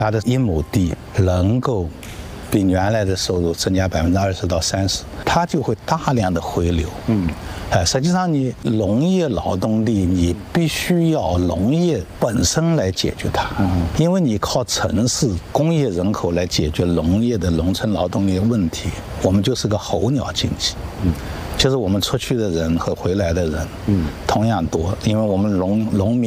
他的一亩地能够比原来的收入增加20%到30%，它就会大量的回流。实际上你农业劳动力，你必须要农业本身来解决它，因为你靠城市工业人口来解决农业的农村劳动力问题，我们就是个候鸟经济。就是我们出去的人和回来的人，同样多，因为我们农民。